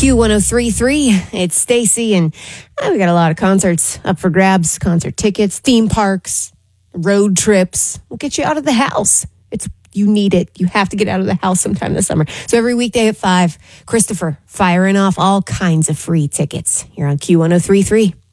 Q1033. It's Stacy, and we got a lot of concerts up for grabs. Concert tickets, theme parks, road trips. We'll get you out of the house. You need it. You have to get out of the house sometime this summer. So every weekday at 5, Christopher firing off all kinds of free tickets here on Q1033.